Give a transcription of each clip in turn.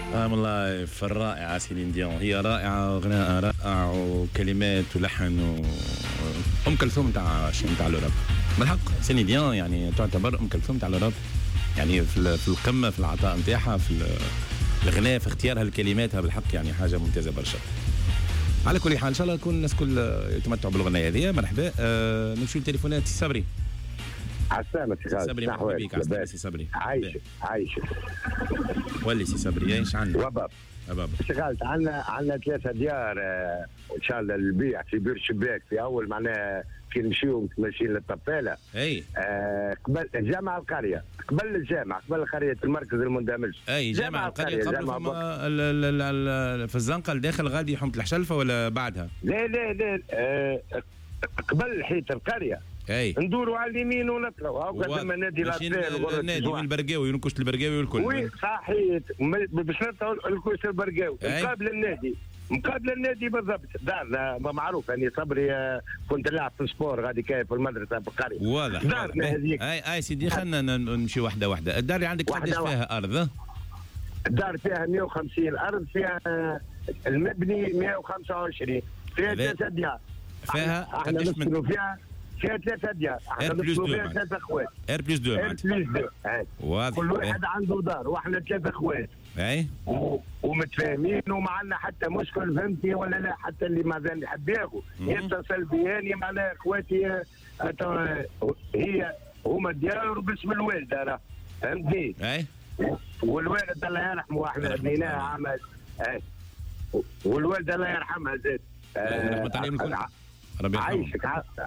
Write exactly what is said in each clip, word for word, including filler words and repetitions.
آه والله في الرائعة سيلين ديون، هي رائعة، غناء رائع وكلمات ولحن و... أم كلثوم تاع تاع الأوروب بالحق. سيلين ديون يعني تعتبر أم كلثوم تاع الأوروب، يعني في في القمة في العطاء نتاعها، في الغناء، في اختيارها لكلماتها، بالحق يعني حاجة ممتازة برشا. على كل حال إن شاء الله يكون الناس كل يتمتعوا بالأغنية هذه. مرحبا. آه نمشيو للتليفونات. سي صبري. عسلامة سي صبري. مرحبا بك. عسلامة سي صبري. عايشك عايشك. ولي سي صبري ايش عندنا؟ وباب وباب اشتغلت. عندنا عندنا ثلاثة ديار آه ان شاء الله للبيع في بير شباك، في اول معناها كي نمشيو ماشيين للطفالة. اي آه قبل جامع القرية، قبل الجامع، قبل قرية المركز المندمج. اي جامع القرية قبل فما في الزنقة الداخل غادي حمت الحشلفة ولا بعدها؟ لا لا لا آه قبل حيط القرية. اي ندوروا على اليمين ونطلعوا هاو قدام نادي الاطفال، النادي والبرقاوي ونكشت البرقاوي والكل. وي صحيح، باش نطلعوا الكوش البرقاوي مقابل النادي، مقابل النادي بالضبط. دارنا معروف يعني صبري، كنت نلعب في السبور غادي كاين في المدرسه في القريه. واضح. دارنا هذيك. اي اي سيدي خلينا نمشي واحده واحده. الدار اللي عندك قداش فيها ارض؟ الدار فيها مئة وخمسين ارض، فيها المبني مئة وخمسة وعشرين، فيها ثلاثه ديار. فيها قداش من فيها فيها ثلاثة ديار. ار بلس دو فيها ثلاثة اخوات. ار بلس دو ار بلس دو. واضح. كل واحد عنده دار واحنا ثلاثة اخوات. اي و... ومتفاهمين وما عندنا حتى مشكل، فهمتي ولا لا؟ حتى اللي مازال يحب ياخذ يتصل بياني معناها اخواتي. أتا... هي هما ديار باسم الوالد انا، فهمتني؟ اي والوالد الله يرحمه احنا بنيناه عمل. اي والوالد الله يرحمها زاد. رحمة عليهم الكل. ربي عايشك.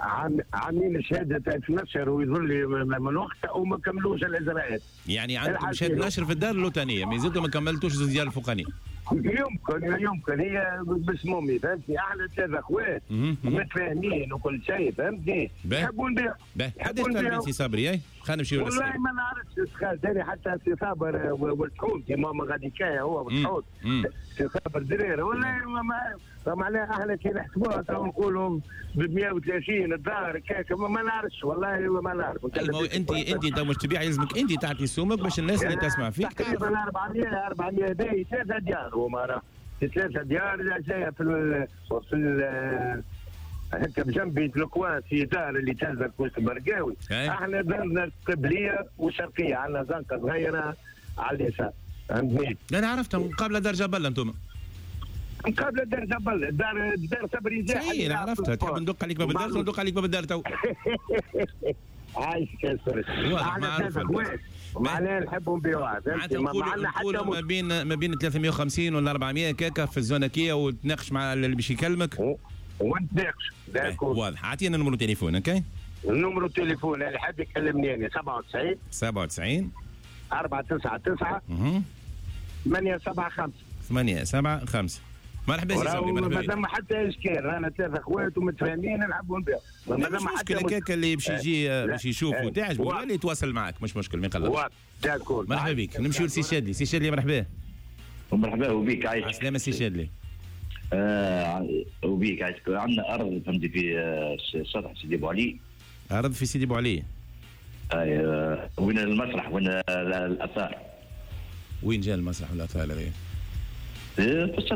عاملين شهاده في نشر ويظل من وقتها وما كملوش الاجراءات. يعني عندكم شهاده نشر في الدار اللوتانيه، ما زلتوا ما كملتوش الزياره الفوقانيه. يمكن يمكن هي باسم امي، فهمتني؟ احنا ثلاثة اخوات متفاهمين وكل شيء، فهمتني؟ يحبوا نبيعوا. قداش تلبس سي صبري؟ اي خلينا نمشيو والله ما نعرفش ثاني حتى سي صابر والسعود ماما غادي كايا هو والسعود سي صابر دريره والله ما معناها احنا كي نحسبوها نقولوا ب مئة وثلاثين الدار كيك ما نعرفش والله ما نعرف. انت انت تو مش تبيع يلزمك انت تعطي سومك باش الناس اللي تسمع فيك تعرف. تقريبا أربعمئة أربعمئة باهي ثلاثة ديار هما راه ثلاثة ديار جايه في ال في ال هكا بجنبي الكوان في دار اللي تهز كوش البرقاوي. احنا دارنا القبليه والشرقيه، عندنا زنقه صغيره على اليسار، فهمتني؟ انا عرفتها مقابله دار جبل انتم. مقابله دار جبل، دار دار صبري زاح. اي انا عرفتها. تحب ندق عليك باب الدار ندق عليك باب الدار تو. عايشك يا سوري. احنا ثلاثة اخوات معناها نحبوا نبيعوها، فهمتني؟ ما عندنا حتى ما بين ما بين ثلاثمئة وخمسين ولا أربعمئة كاكا في الزونكيه، وتناقش مع اللي باش يكلمك ونتناقش. واضح. اعطينا نمرو تليفون. اوكي النمرو التليفون اللي حاب يكلمني انا سبعة وتسعين سبعة وتسعين أربعة تسعة تسعة ثمانية سبعة خمسة ثمانية سبعة خمسة. مرحبا سي صبري. مرحبا. ما ثم حتى اشكال، انا ثلاثة اخوات ومتفاهمين نحبوا نبيعوا. ما ثم مشكل هكاك اللي باش يجي باش يشوفوا تعجبه ولا يتواصل معك مش مشكل ما يقلقش. مرحبا بك. نمشيو لسي شادلي. سي شادلي مرحبا. مرحبا وبيك. عايش عسلامة سي شادلي. آه وبيك. عايش عندنا ارض فهمتي في آه شرح سيدي ابو علي. ارض في سيدي ابو علي. اي آه وين المسرح وين الاثار. وين جاء المسرح والاثار هذه؟ في